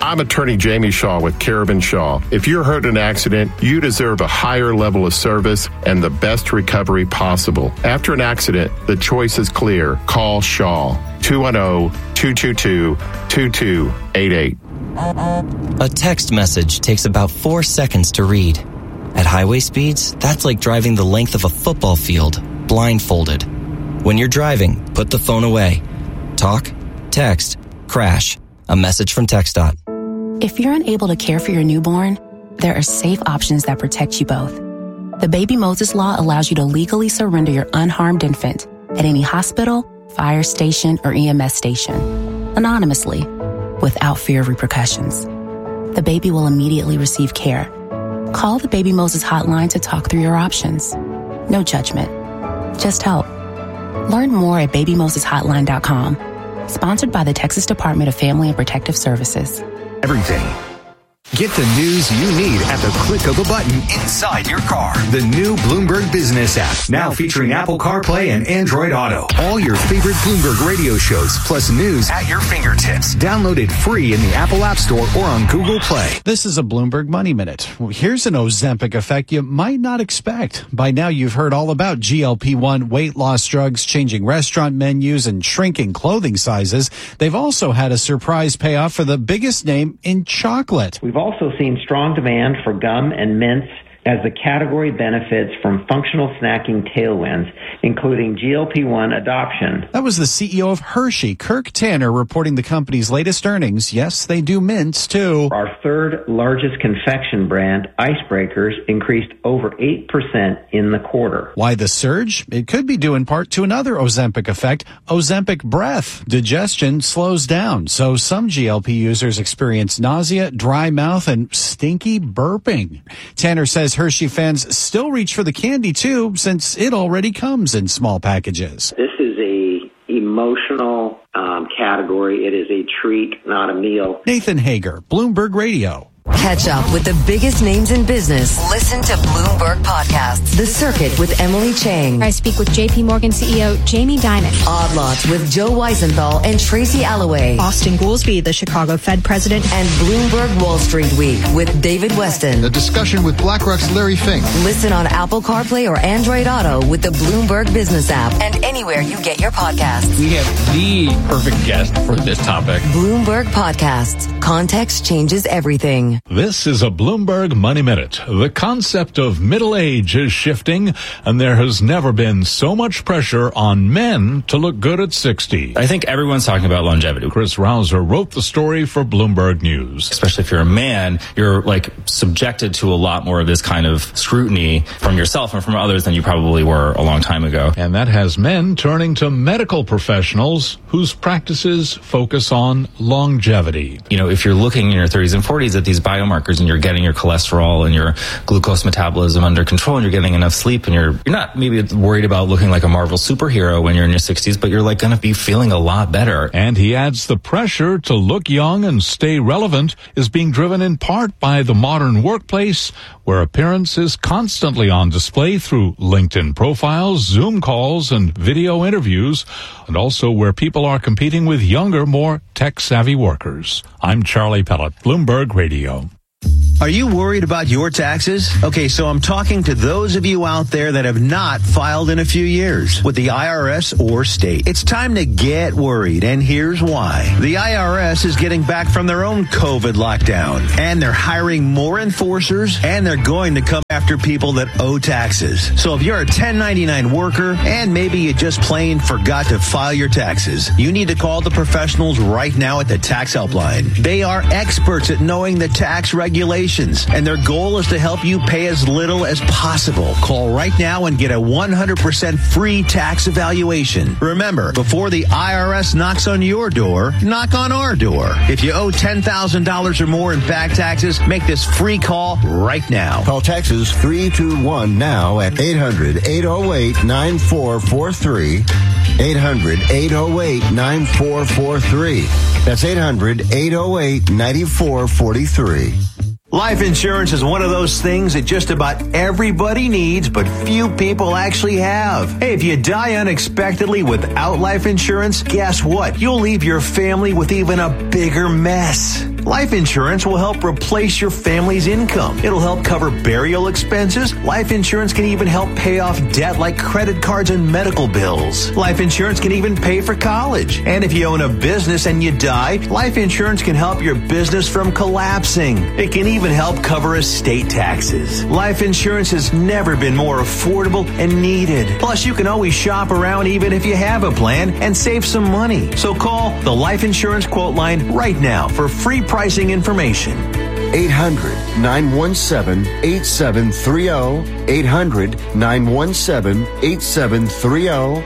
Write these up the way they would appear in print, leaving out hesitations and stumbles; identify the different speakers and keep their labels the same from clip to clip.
Speaker 1: I'm attorney Jamie Shaw with Carabin Shaw. If you're hurt in an accident, you deserve a higher level of service and the best recovery possible. After an accident, the choice is clear. Call Shaw. 210-222-2288.
Speaker 2: A text message takes about 4 seconds to read. At highway speeds, that's like driving the length of a football field, blindfolded. When you're driving, put the phone away. Talk, text, crash. A message from TxDOT.
Speaker 3: If you're unable to care for your newborn, there are safe options that protect you both. The Baby Moses Law allows you to legally surrender your unharmed infant at any hospital, fire station, or EMS station, anonymously, without fear of repercussions. The baby will immediately receive care. Call the Baby Moses hotline to talk through your options. No judgment, just help. Learn more at babymoseshotline.com. Sponsored by the Texas Department of Family and Protective Services.
Speaker 4: Everything. Get the news you need at the click of a button inside your car. The new Bloomberg Business app, now featuring Apple CarPlay and Android Auto. All your favorite Bloomberg radio shows, plus news at your fingertips. Download it free in the Apple App Store or on Google Play.
Speaker 5: This is a Bloomberg Money Minute. Here's an Ozempic effect you might not expect. By now, you've heard all about GLP-1 weight loss drugs, changing restaurant menus, and shrinking clothing sizes. They've also had a surprise payoff for the biggest name in chocolate.
Speaker 6: We've also seen strong demand for gum and mints as the category benefits from functional snacking tailwinds, including GLP-1 adoption.
Speaker 5: That was the CEO of Hershey, Kirk Tanner, reporting the company's latest earnings. Yes, they do mints, too.
Speaker 6: Our third largest confection brand, Icebreakers, increased over 8% in the quarter.
Speaker 5: Why the surge? It could be due in part to another Ozempic effect, Ozempic breath. Digestion slows down, so some GLP users experience nausea, dry mouth, and stinky burping. Tanner says Hershey fans still reach for the candy, too, since it already comes in small packages.
Speaker 6: This is a emotional category. It is a treat, not a meal.
Speaker 5: Nathan Hager, Bloomberg Radio.
Speaker 7: Catch up with the biggest names in business. Listen to Bloomberg Podcasts. The Circuit with Emily Chang.
Speaker 8: I speak with JP Morgan CEO Jamie Dimon.
Speaker 7: Odd Lots with Joe Weisenthal and Tracy Alloway.
Speaker 8: Austin Goolsbee, the Chicago Fed president.
Speaker 7: And Bloomberg Wall Street Week with David Weston.
Speaker 9: A discussion with BlackRock's Larry Fink.
Speaker 7: Listen on Apple CarPlay or Android Auto with the Bloomberg Business app and anywhere you get your podcasts.
Speaker 10: We have the perfect guest for this topic.
Speaker 7: Bloomberg Podcasts. Context changes everything.
Speaker 11: This is a Bloomberg Money Minute. The concept of middle age is shifting, and there has never been so much pressure on men to look good at 60.
Speaker 12: I think everyone's talking about longevity.
Speaker 11: Chris Rouser wrote the story for Bloomberg News.
Speaker 12: Especially if you're a man, you're subjected to a lot more of this kind of scrutiny from yourself and from others than you probably were a long time ago.
Speaker 11: And that has men turning to medical professionals whose practices focus on longevity.
Speaker 12: You know, if you're looking in your 30s and 40s at these biomarkers and you're getting your cholesterol and your glucose metabolism under control and you're getting enough sleep and you're not maybe worried about looking like a Marvel superhero when you're in your 60s, but you're going to be feeling a lot better.
Speaker 11: And he adds the pressure to look young and stay relevant is being driven in part by the modern workplace, where appearance is constantly on display through LinkedIn profiles, Zoom calls, and video interviews, and also where people are competing with younger, more tech-savvy workers. I'm Charlie Pellet, Bloomberg Radio.
Speaker 13: Are you worried about your taxes? Okay, so I'm talking to those of you out there that have not filed in a few years with the IRS or state. It's time to get worried, and here's why. The IRS is getting back from their own COVID lockdown, and they're hiring more enforcers, and they're going to come after people that owe taxes. So if you're a 1099 worker, and maybe you just plain forgot to file your taxes, you need to call the professionals right now at the Tax Helpline. They are experts at knowing the tax regulations, and their goal is to help you pay as little as possible. Call right now and get a 100% free tax evaluation. Remember, before the IRS knocks on your door, knock on our door. If you owe $10,000 or more in back taxes, make this free call right now.
Speaker 9: Call Texas 321 now at 800-808-9443. 800-808-9443. That's 800-808-9443.
Speaker 13: Life insurance is one of those things that just about everybody needs, but few people actually have. Hey, if you die unexpectedly without life insurance, guess what? You'll leave your family with even a bigger mess. Life insurance will help replace your family's income. It'll help cover burial expenses. Life insurance can even help pay off debt like credit cards and medical bills. Life insurance can even pay for college. And if you own a business and you die, life insurance can help your business from collapsing. It can even help cover estate taxes. Life insurance has never been more affordable and needed. Plus, you can always shop around even if you have a plan and save some money. So call the Life Insurance Quote Line right now for free pricing information.
Speaker 9: 800-917-8730. 800-917-8730.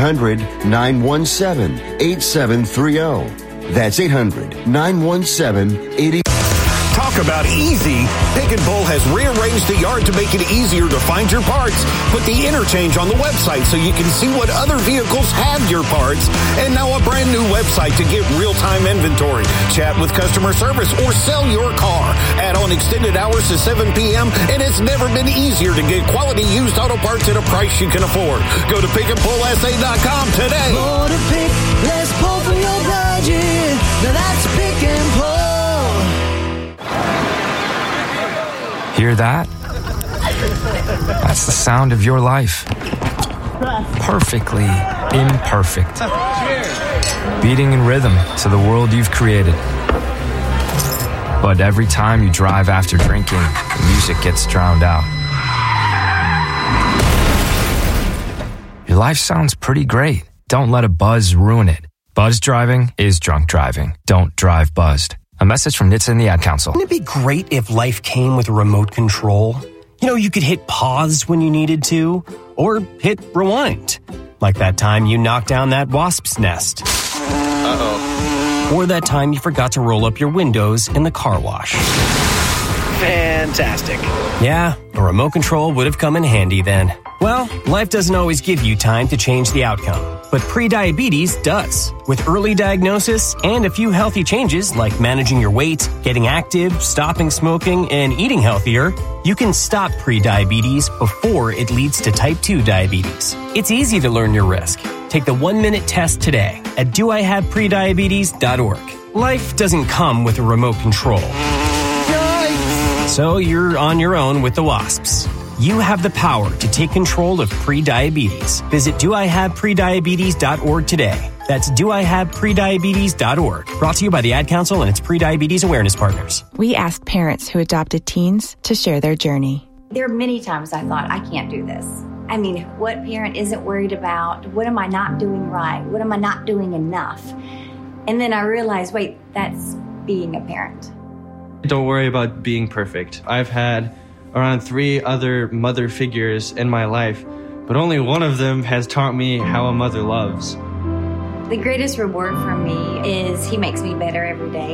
Speaker 9: 800-917-8730. That's 800-917-8730.
Speaker 14: Talk about easy. Pick and Pull has rearranged the yard to make it easier to find your parts. Put the interchange on the website so you can see what other vehicles have your parts. And now a brand new website to get real-time inventory. Chat with customer service or sell your car. Add on extended hours to 7 p.m. and it's never been easier to get quality used auto parts at a price you can afford. Go to pickandpullsa.com today.
Speaker 15: More to pick, less pull from your budget. Now that's Pick and Pull.
Speaker 16: Hear that? That's the sound of your life. Perfectly imperfect. Beating in rhythm to the world you've created. But every time you drive after drinking, the music gets drowned out. Your life sounds pretty great. Don't let a buzz ruin it. Buzz driving is drunk driving. Don't drive buzzed. A message from NHTSA and the Ad Council.
Speaker 17: Wouldn't it be great if life came with a remote control? You know, you could hit pause when you needed to, or hit rewind. Like that time you knocked down that wasp's nest. Uh-oh. Or that time you forgot to roll up your windows in the car wash.
Speaker 18: Fantastic.
Speaker 17: Yeah, a remote control would have come in handy then. Well, life doesn't always give you time to change the outcome, but prediabetes does. With early diagnosis and a few healthy changes like managing your weight, getting active, stopping smoking, and eating healthier, you can stop prediabetes before it leads to type 2 diabetes. It's easy to learn your risk. Take the 1-minute test today at doihaveprediabetes.org. Life doesn't come with a remote control. So you're on your own with the wasps. You have the power to take control of prediabetes. Visit doihaveprediabetes.org today. That's doihaveprediabetes.org. Brought to you by the Ad Council and its prediabetes awareness partners.
Speaker 19: We asked parents who adopted teens to share their journey.
Speaker 20: There are many times I thought, I can't do this. I mean, what parent isn't worried about? What am I not doing right? What am I not doing enough? And then I realized, wait, that's being a parent.
Speaker 21: Don't worry about being perfect. I've had around 3 other mother figures in my life, but only one of them has taught me how a mother loves.
Speaker 20: The greatest reward for me is he makes me better every day.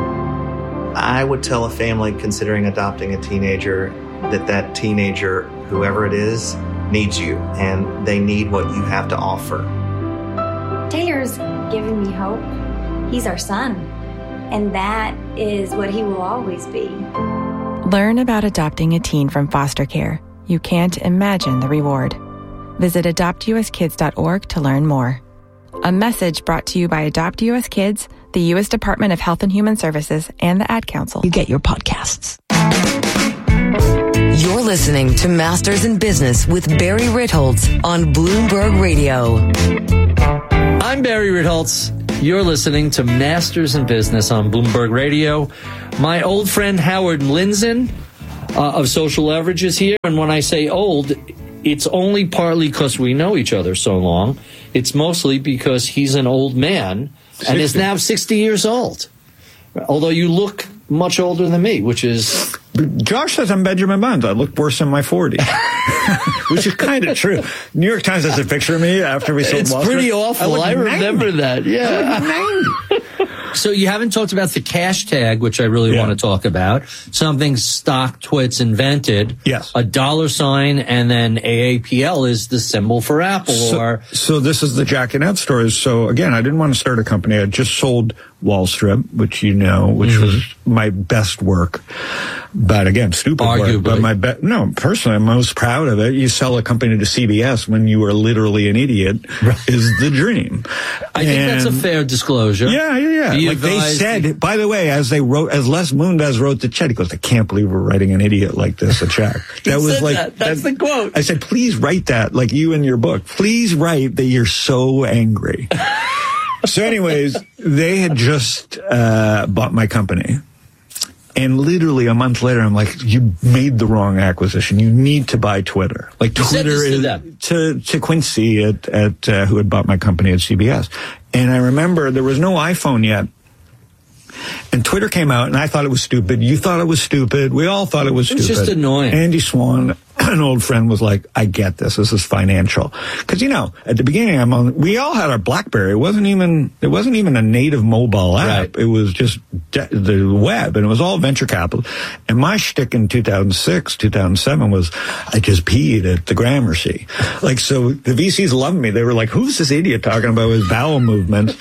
Speaker 22: I would tell a family considering adopting a teenager that teenager, whoever it is, needs you, and they need what you have to offer.
Speaker 20: Taylor's given me hope. He's our son, and that is what he will always be.
Speaker 19: Learn about adopting a teen from foster care. You can't imagine the reward. Visit adoptuskids.org to learn more. A message brought to you by Adopt US Kids, the U.S. Department of Health and Human Services, and the Ad Council.
Speaker 7: You get your podcasts. You're listening to Masters in Business with Barry Ritholtz on Bloomberg Radio.
Speaker 23: I'm Barry Ritholtz. You're listening to Masters in Business on Bloomberg Radio. My old friend Howard Lindzon of Social Leverage is here. And when I say old, it's only partly because we know each other so long. It's mostly because he's an old man and is now 60 years old. Although you look much older than me, which is...
Speaker 24: Josh says I'm Benjamin Button. I look worse in my 40s. Which is kind of true. New York Times has a picture of me after we sold Wall Street.
Speaker 23: It's pretty awful. I remember that. Yeah. So you haven't talked about the cash tag, which I really want to talk about. Something StockTwits invented.
Speaker 24: Yes.
Speaker 23: A $sign and then AAPL is the symbol for Apple.
Speaker 24: So this is the Jack and Ed story. So again, I didn't want to start a company. I just sold Wall Strip, which which was my best work. But again, stupid
Speaker 23: Arguably.
Speaker 24: work. But personally, I'm most proud of it. You sell a company to CBS when you are literally an idiot is the dream.
Speaker 23: I think that's a fair disclosure.
Speaker 24: Yeah. Like they said, by the way, as Les Moonves wrote to Chet, he goes, I can't believe we're writing an idiot like this a check. That was like,
Speaker 23: that's the quote.
Speaker 24: I said, please write that, like you in your book. Please write that you're so angry. So anyways, they had just bought my company. And literally a month later, I'm like, you made the wrong acquisition. You need to buy Twitter. Like
Speaker 23: You
Speaker 24: Twitter
Speaker 23: said this to
Speaker 24: is
Speaker 23: them.
Speaker 24: to Quincy at who had bought my company at CBS. And I remember there was no iPhone yet. And Twitter came out, and I thought it was stupid. You thought it was stupid. We all thought it was stupid.
Speaker 23: It's just annoying.
Speaker 24: Andy Swan, an old friend, was like, I get this. This is financial. Because, at the beginning, we all had our BlackBerry. It wasn't even a native mobile app.
Speaker 23: Right.
Speaker 24: It was just the web, and it was all venture capital. And my shtick in 2006, 2007 was I just peed at the Gramercy. Like, so the VCs loved me. They were like, who's this idiot talking about his bowel movements?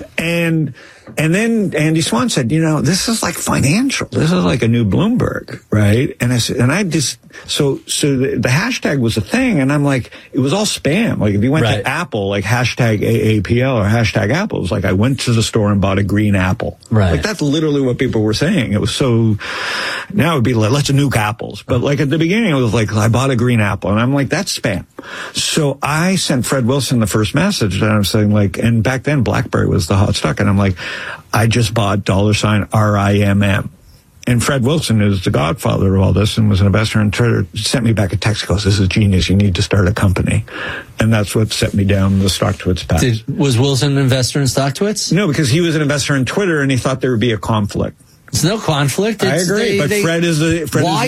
Speaker 24: And then Andy Swan said, this is like financial. This is like a new Bloomberg, right? And so the hashtag was a thing, and I'm like, it was all spam. Like if you went to Apple, like hashtag AAPL or hashtag Apple, it was like I went to the store and bought a green apple.
Speaker 23: Right.
Speaker 24: Like that's literally what people were saying. It was so, now it would be like, let's nuke apples. But like at the beginning, it was like, I bought a green apple. And I'm like, that's spam. So I sent Fred Wilson the first message, and I'm saying like, and back then BlackBerry was the hot stock, and I'm like, I just bought $RIMM. And Fred Wilson is the godfather of all this and was an investor in Twitter, sent me back a text, goes, this is genius, you need to start a company. And that's what set me down the StockTwits path.
Speaker 23: Was Wilson an investor in StockTwits?
Speaker 24: No, because he was an investor in Twitter and he thought there would be a conflict.
Speaker 23: There's no conflict.
Speaker 24: I agree, but Fred is the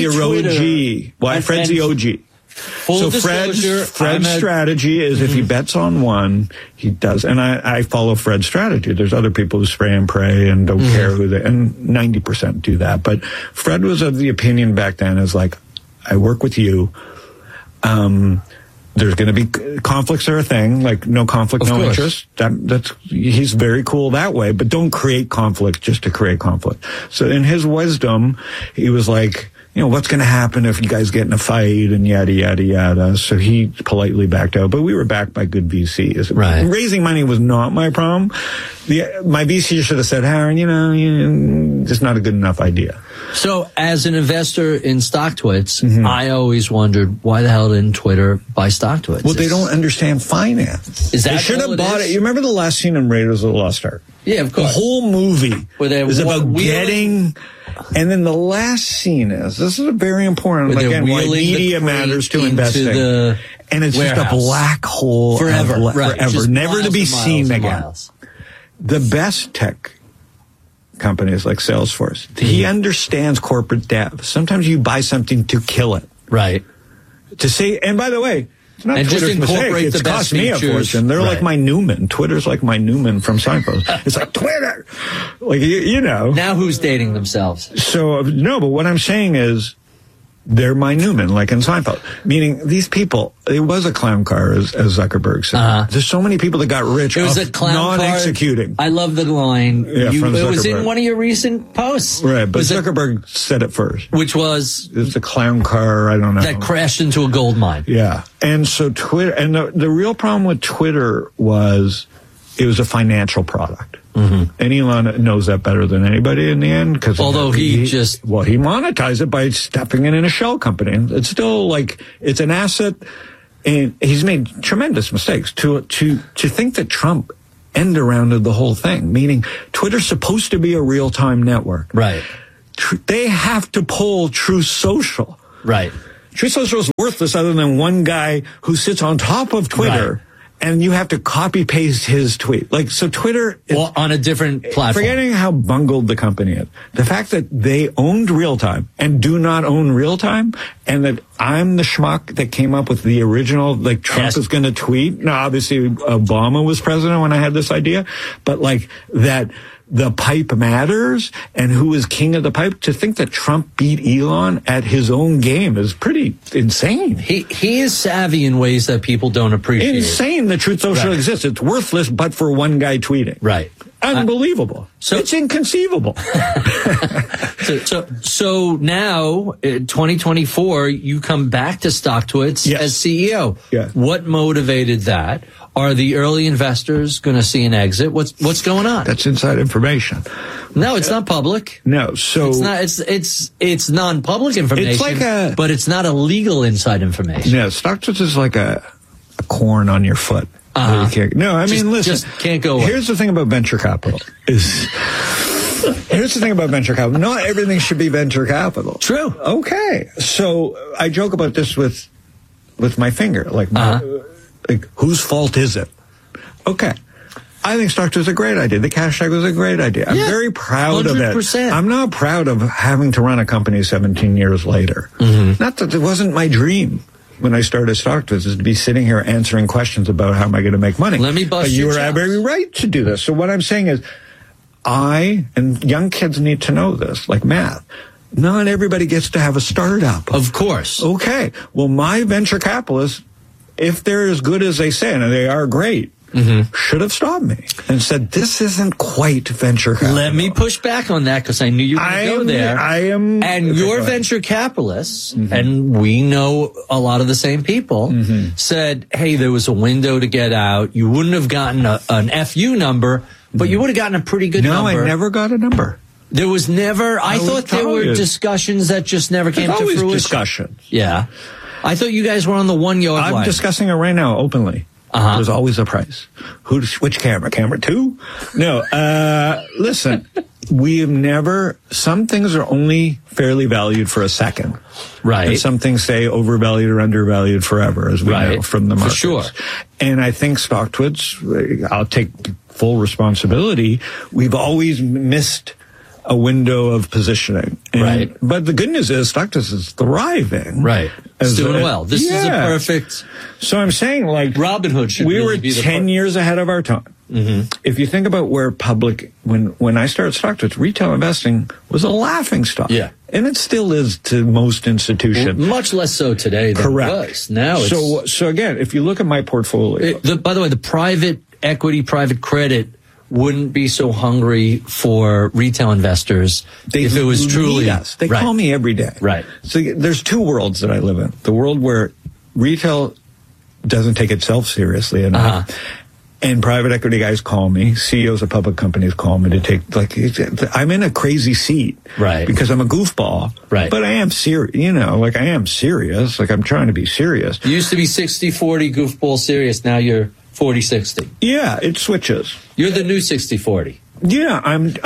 Speaker 24: OG. Why Fred's the OG?
Speaker 23: Full disclosure,
Speaker 24: Fred's strategy is if he bets on one, he does. And I follow Fred's strategy. There's other people who spray and pray and don't care who they, and 90% do that. But Fred was of the opinion back then is like, I work with you. There's going to be conflicts are a thing, like no conflict, no interest. He's very cool that way, but don't create conflict just to create conflict. So in his wisdom, he was like, what's going to happen if you guys get in a fight and yada, yada, yada. So he politely backed out, but we were backed by good VCs.
Speaker 23: Right.
Speaker 24: Raising money was not my problem. My VC should have said, Aaron, it's not a good enough idea.
Speaker 23: So as an investor in StockTwits, I always wondered why the hell didn't Twitter buy StockTwits?
Speaker 24: Well, they don't understand finance.
Speaker 23: Is that
Speaker 24: they should have bought it? You remember the last scene in Raiders of the Lost Ark?
Speaker 23: Yeah, of course.
Speaker 24: The whole movie is about getting, and then the last scene this is a very important, again, why media matters to investing. And it's just a black hole
Speaker 23: forever,
Speaker 24: never to be seen again. The best tech companies like Salesforce, he understands corporate dev. Sometimes you buy something to kill it.
Speaker 23: Right.
Speaker 24: To say, and by the way, it's not
Speaker 23: and
Speaker 24: Twitter's
Speaker 23: just incorporate
Speaker 24: mistake. It's cost me a fortune. They're like my Newman. Twitter's like my Newman from Seinfeld. It's like Twitter. Like,
Speaker 23: Now who's dating themselves?
Speaker 24: So, no, but what I'm saying is they're my Newman, like in Seinfeld. Meaning these people, it was a clown car, as Zuckerberg said. There's so many people that got rich off not executing.
Speaker 23: I love the line.
Speaker 24: Yeah,
Speaker 23: it was in one of your recent posts.
Speaker 24: Right, but Zuckerberg said it first.
Speaker 23: Which was?
Speaker 24: It's a clown car, I don't know.
Speaker 23: That crashed into a gold mine.
Speaker 24: Yeah. And so Twitter, and the real problem with Twitter was it was a financial product. And Elon knows that better than anybody in the end. Because
Speaker 23: although he
Speaker 24: monetized it by stuffing it in a shell company. It's still like, it's an asset, and he's made tremendous mistakes to think that Trump end-arounded the whole thing, meaning Twitter's supposed to be a real-time network.
Speaker 23: Right.
Speaker 24: They have to pull Truth Social.
Speaker 23: Right.
Speaker 24: Truth Social is worthless other than one guy who sits on top of Twitter. Right. And you have to copy paste his tweet. Like, so Twitter is
Speaker 23: on a different platform.
Speaker 24: Forgetting how bungled the company is. The fact that they owned real time and do not own real time, and that I'm the schmuck that came up with the original, like Trump is going to tweet. Now, obviously Obama was president when I had this idea, but like that the pipe matters and who is king of the pipe. To think that Trump beat Elon at his own game is pretty insane.
Speaker 23: He is savvy in ways that people don't appreciate.
Speaker 24: Insane that Truth Social exists. It's worthless but for one guy tweeting.
Speaker 23: Right.
Speaker 24: Unbelievable. It's inconceivable.
Speaker 23: So now, 2024, you come back to StockTwits as CEO.
Speaker 24: Yeah.
Speaker 23: What motivated that? Are the early investors going to see an exit? What's going on?
Speaker 24: That's inside information.
Speaker 23: No, it's not public.
Speaker 24: No, so
Speaker 23: it's not. It's non-public information.
Speaker 24: It's like
Speaker 23: but it's not illegal inside information.
Speaker 24: Yeah, StockTwits is like a corn on your foot. Listen.
Speaker 23: Just can't go away.
Speaker 24: Here's the thing about venture capital Not everything should be venture capital.
Speaker 23: True.
Speaker 24: Okay. So I joke about this with my finger, like whose fault is it? Okay. I think StockTwits is a great idea. The cash tag was a great idea. I'm very proud
Speaker 23: 100%.
Speaker 24: of it. I'm not proud of having to run a company 17 years later. Not that it wasn't my dream when I started StockTwits, is to be sitting here answering questions about how am I going to make money.
Speaker 23: Let me bust
Speaker 24: you
Speaker 23: your
Speaker 24: were
Speaker 23: chops.
Speaker 24: very right to do this. So what I'm saying is, and young kids need to know this, like math. Not everybody gets to have a startup.
Speaker 23: Of course.
Speaker 24: Okay. Well, my venture capitalists, if they're as good as they say, and they are great, should have stopped me and said, this isn't quite venture capital.
Speaker 23: Let me push back on that because I knew you were going to go there. And your venture capitalists, and we know a lot of the same people, said, hey, there was a window to get out. You wouldn't have gotten an FU number, but you would have gotten a pretty good number.
Speaker 24: No, I never got a number.
Speaker 23: There was never, I thought there were discussions that just never came to fruition.
Speaker 24: Discussions.
Speaker 23: Yeah. I thought you guys were on the 1 yard line.
Speaker 24: I'm discussing it right now openly. There's always a price. Which camera? Camera 2? No. Listen, we have never. Some things are only fairly valued for a second,
Speaker 23: right?
Speaker 24: And some things stay overvalued or undervalued forever, as we know from the markets.
Speaker 23: For sure.
Speaker 24: And I think StockTwits, I'll take full responsibility. We've always missed a window of positioning.
Speaker 23: Right.
Speaker 24: But the good news is StockTwits is thriving.
Speaker 23: Right. It's doing well. This is a perfect.
Speaker 24: So I'm saying, like,
Speaker 23: Robinhood should
Speaker 24: we
Speaker 23: really
Speaker 24: were
Speaker 23: be
Speaker 24: 10 years ahead of our time. If you think about where public, when I started StockTwits, retail investing was a laughing stock.
Speaker 23: Yeah.
Speaker 24: And it still is to most institutions.
Speaker 23: Well, much less so today than
Speaker 24: Correct.
Speaker 23: it was. Now it's.
Speaker 24: So again, if you look at my portfolio.
Speaker 23: By the way, the private equity, private credit wouldn't be so hungry for retail investors if it was truly.
Speaker 24: Yes, they call me every day.
Speaker 23: Right.
Speaker 24: So there's two worlds that I live in. The world where retail doesn't take itself seriously enough. And private equity guys call me, CEOs of public companies call me to take, I'm in a crazy seat.
Speaker 23: Right.
Speaker 24: Because I'm a goofball.
Speaker 23: Right.
Speaker 24: But I am serious, I am serious. I'm trying to be serious.
Speaker 23: You used to be 60-40 goofball serious. Now you're 40-60.
Speaker 24: Yeah, it switches.
Speaker 23: You're the new 60-40.
Speaker 24: Yeah,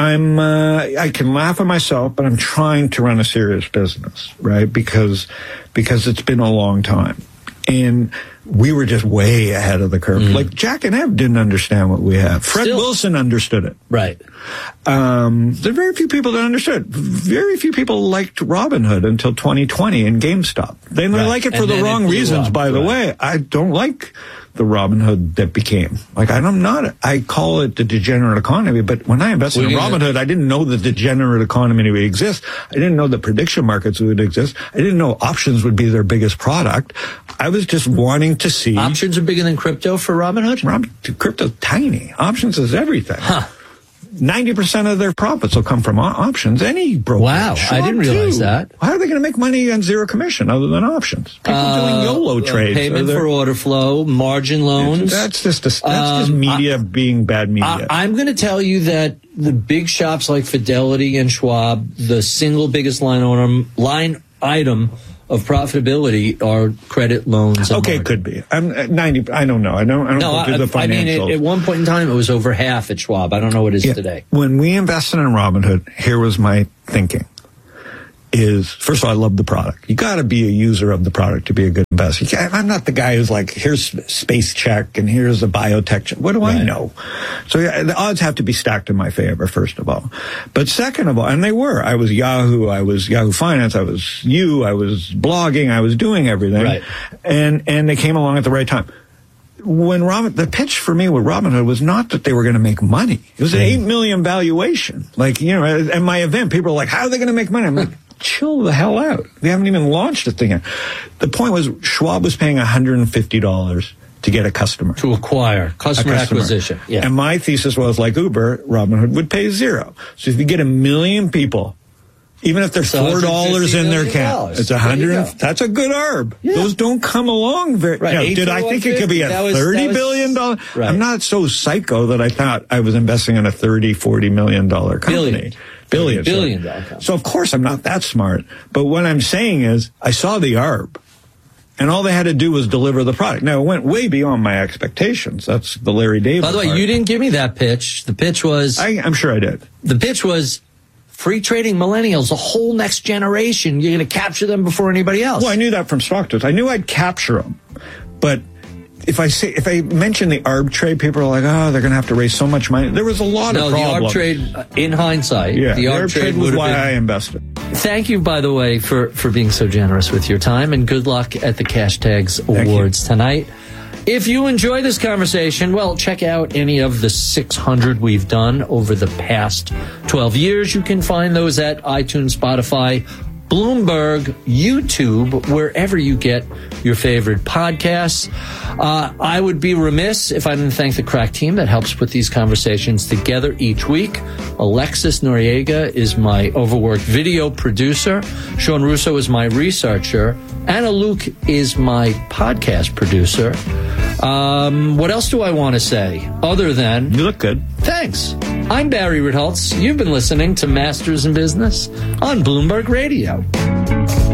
Speaker 24: I can laugh at myself, but I'm trying to run a serious business, right? Because it's been a long time. And we were just way ahead of the curve. Like Jack and Ev didn't understand what we have. Fred Wilson understood it.
Speaker 23: Right.
Speaker 24: There are very few people that understood. Very few people liked Robinhood until 2020 and GameStop. They like it for the wrong reasons, by the way. I don't like the Robinhood that became. I call it the degenerate economy, but when I invested in Robinhood, I didn't know the degenerate economy would exist. I didn't know that prediction markets would exist. I didn't know options would be their biggest product. I was just wanting to see.
Speaker 23: Options are bigger than crypto for Robinhood?
Speaker 24: Crypto's tiny. Options is everything. 90% of their profits will come from options. Any broker.
Speaker 23: Wow, I didn't realize that.
Speaker 24: How are they going to make money on zero commission other than options? People doing YOLO trades.
Speaker 23: Payment for order flow, margin loans.
Speaker 24: That's just media being bad media.
Speaker 23: I'm going to tell you that the big shops like Fidelity and Schwab, the single biggest line item of profitability are credit loans.
Speaker 24: Okay, it could be. I'm 90. I don't know. I don't go through the financials.
Speaker 23: At one point in time, it was over half at Schwab. I don't know what it is today.
Speaker 24: When we invested in Robinhood, here was my thinking. First of all, I love the product. You got to be a user of the product to be a good investor. I'm not the guy who's like, here's Space Check and here's a biotech check. What do I know? So the odds have to be stacked in my favor, first of all. But second of all, and they were. I was Yahoo, I was Yahoo Finance, I was I was blogging, I was doing everything. Right. And they came along at the right time. The pitch for me with Robinhood was not that they were going to make money. It was an $8 million valuation. At my event, people were like, how are they going to make money? I'm like, chill the hell out. They haven't even launched the thing yet. The point was Schwab was paying $150 to get a customer.
Speaker 23: To acquire, customer acquisition. Yeah.
Speaker 24: And my thesis was, like Uber, Robinhood would pay zero. So if you get 1 million people, even if they're $4 in their account, it's $100. That's a good ARB. Yeah. Those don't come along very.
Speaker 23: Right.
Speaker 24: You know, did I think it could be a $30 billion? Right. I'm not so psycho that I thought I was investing in a $30-40 million company. Billion dollar company. So of course I'm not that smart. But what I'm saying is, I saw the ARB, and all they had to do was deliver the product. Now, it went way beyond my expectations. That's the Larry David.
Speaker 23: By the way,
Speaker 24: part.
Speaker 23: You didn't give me that pitch. The pitch was.
Speaker 24: I'm sure I did.
Speaker 23: The pitch was. Free trading millennials, the whole next generation. You're going to capture them before anybody else.
Speaker 24: Well, I knew that from StockTwits. I knew I'd capture them. But if I mention the ARB trade, people are like, oh, they're going to have to raise so much money. There was a lot of problems.
Speaker 23: The ARB trade, in hindsight,
Speaker 24: the
Speaker 23: ARB
Speaker 24: trade was why I invested.
Speaker 23: Thank you, by the way, for being so generous with your time, and good luck at the Cash Tags Awards tonight. If you enjoy this conversation, well, check out any of the 600 we've done over the past 12 years. You can find those at iTunes, Spotify, Bloomberg, YouTube, wherever you get your favorite podcasts. I would be remiss if I didn't thank the crack team that helps put these conversations together each week. Alexis Noriega is my overworked video producer. Sean Russo is my researcher. Anna Luke is my podcast producer. What else do I want to say other than...
Speaker 24: You look good.
Speaker 23: Thanks. I'm Barry Ritholtz. You've been listening to Masters in Business on Bloomberg Radio.